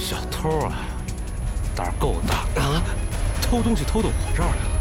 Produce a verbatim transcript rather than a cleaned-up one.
小偷啊，胆儿够大啊！偷东西偷到我这儿来了。